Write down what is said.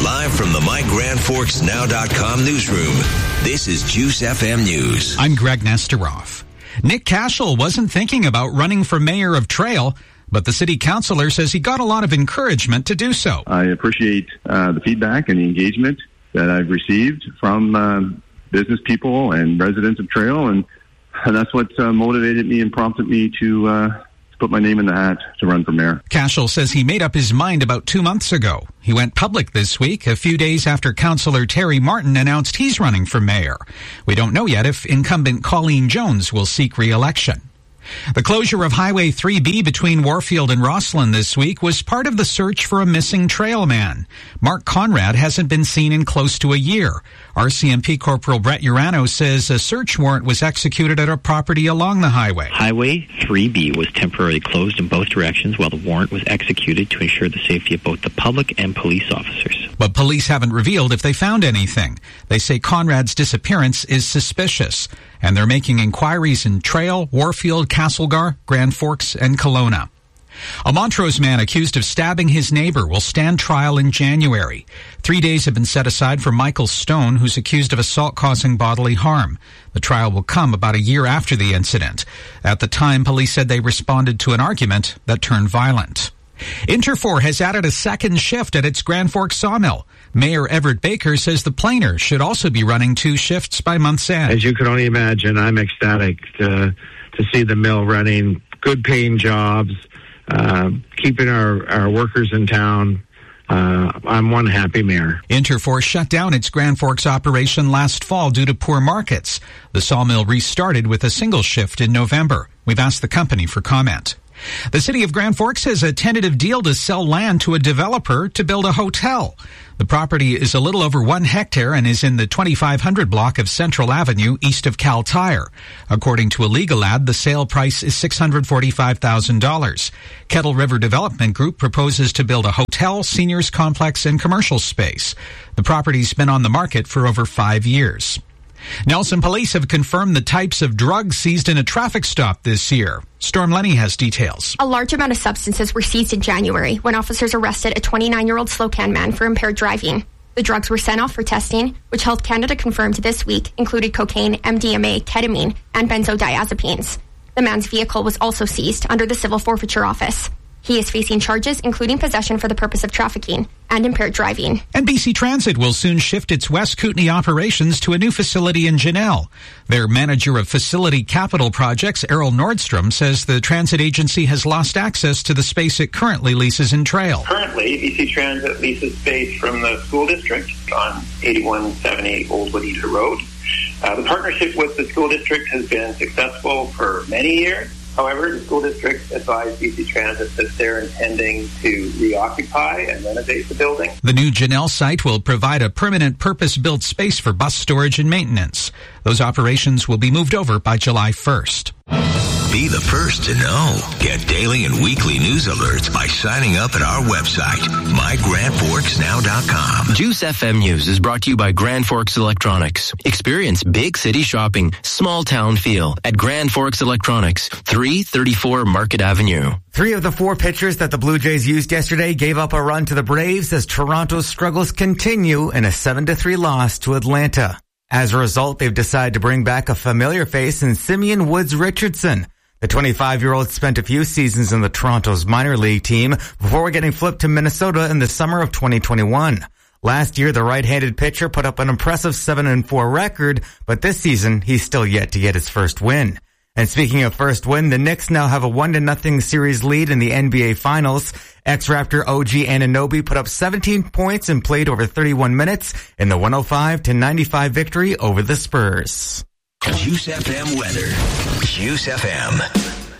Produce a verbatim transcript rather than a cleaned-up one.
Live from the my grand forks now dot com newsroom, this is Juice F M News. I'm Greg Nesteroff. Nick Cashel wasn't thinking about running for mayor of Trail, but the city councilor says he got a lot of encouragement to do so. I appreciate uh, the feedback and the engagement that I've received from uh, business people and residents of Trail, and, and that's what uh, motivated me and prompted me to uh, put my name in the hat to run for mayor. Cashel says he made up his mind about two months ago. He went public this week, a few days after Councillor Terry Martin announced he's running for mayor. We don't know yet if incumbent Colleen Jones will seek re-election. The closure of Highway three B between Warfield and Rosslyn this week was part of the search for a missing trail man. Mark Conrad hasn't been seen in close to a year. R C M P Corporal Brett Urano says a search warrant was executed at a property along the highway. Highway three B was temporarily closed in both directions while the warrant was executed to ensure the safety of both the public and police officers. But police haven't revealed if they found anything. They say Conrad's disappearance is suspicious, and they're making inquiries in Trail, Warfield, Castlegar, Grand Forks, and Kelowna. A Montrose man accused of stabbing his neighbor will stand trial in January. Three days have been set aside for Michael Stone, who's accused of assault causing bodily harm. The trial will come about a year after the incident. At the time, police said they responded to an argument that turned violent. Interfor has added a second shift at its Grand Forks sawmill. Mayor Everett Baker says the planer should also be running two shifts by month's end. As you can only imagine, I'm ecstatic to, to see the mill running, good paying jobs, uh, keeping our, our workers in town. Uh, I'm one happy mayor. Interfor shut down its Grand Forks operation last fall due to poor markets. The sawmill restarted with a single shift in November. We've asked the company for comment. The city of Grand Forks has a tentative deal to sell land to a developer to build a hotel. The property is a little over one hectare and is in the twenty-five hundred block of Central Avenue east of Cal Tire. According to a legal ad, the sale price is six hundred forty-five thousand dollars. Kettle River Development Group proposes to build a hotel, seniors complex, and commercial space. The property's been on the market for over five years. Nelson police have confirmed the types of drugs seized in a traffic stop this year. Storm Lenny has details. A large amount of substances were seized in January when officers arrested a twenty-nine-year-old Slocan man for impaired driving. The drugs were sent off for testing, which Health Canada confirmed this week included cocaine, M D M A, ketamine, and benzodiazepines. The man's vehicle was also seized under the Civil Forfeiture Office. He is facing charges including possession for the purpose of trafficking and impaired driving. And B C Transit will soon shift its West Kootenay operations to a new facility in Janelle. Their manager of facility capital projects, Errol Nordstrom, says the transit agency has lost access to the space it currently leases in Trail. Currently, B C Transit leases space from the school district on eighty-one seventy Old Juanita Road. Uh, the partnership with the school district has been successful for many years. However, the school district advised B C Transit that they're intending to reoccupy and renovate the building. The new Janelle site will provide a permanent purpose-built space for bus storage and maintenance. Those operations will be moved over by July first. Be the first to know. Get daily and weekly news alerts by signing up at our website, my grand forks now dot com. Juice F M News is brought to you by Grand Forks Electronics. Experience big city shopping, small town feel at Grand Forks Electronics, three thirty-four Market Avenue. Three of the four pitchers that the Blue Jays used yesterday gave up a run to the Braves as Toronto's struggles continue in a seven to three loss to Atlanta. As a result, they've decided to bring back a familiar face in Simeon Woods Richardson. The twenty-five-year-old spent a few seasons in the Toronto's minor league team before getting flipped to Minnesota in the summer of twenty twenty-one. Last year, the right-handed pitcher put up an impressive seven and four record, but this season, he's still yet to get his first win. And speaking of first win, the Knicks now have a one to nothing series lead in the N B A Finals. Ex-Raptor O G Anunoby put up seventeen points and played over thirty-one minutes in the one oh five to ninety-five victory over the Spurs. Juice F M weather. Juice F M.